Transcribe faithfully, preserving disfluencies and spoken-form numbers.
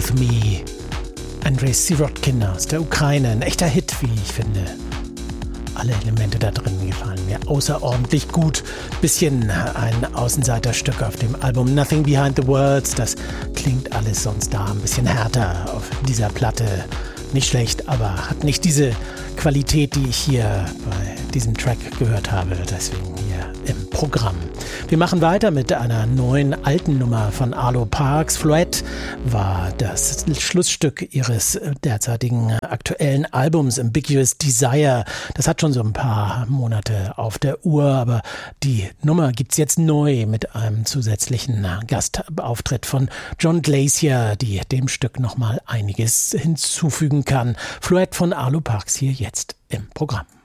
With Me. Andrei Sirotkin aus der Ukraine, ein echter Hit, wie ich finde. Alle Elemente da drin gefallen mir außerordentlich gut. Bisschen ein Außenseiterstück auf dem Album Nothing Behind the Words. Das klingt alles sonst da ein bisschen härter auf dieser Platte. Nicht schlecht, aber hat nicht diese Qualität, die ich hier bei diesem Track gehört habe. Deswegen hier im Programm. Wir machen weiter mit einer neuen alten Nummer von Arlo Parks. Floette war das Schlussstück ihres derzeitigen aktuellen Albums Ambiguous Desire. Das hat schon so ein paar Monate auf der Uhr, aber die Nummer gibt's jetzt neu mit einem zusätzlichen Gastauftritt von John Glacier, die dem Stück nochmal einiges hinzufügen kann. Floette von Arlo Parks hier jetzt im Programm.